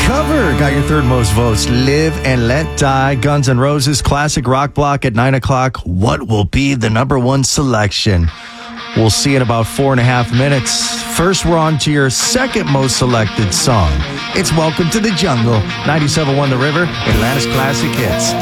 Cover got your third most votes. Live and Let Die. Guns N' Roses classic rock block at 9 o'clock. What will be the number one selection? We'll see in about 4.5 minutes. First, we're on to your second most selected song. It's Welcome to the Jungle, 97.1 The River, Atlanta's classic hits.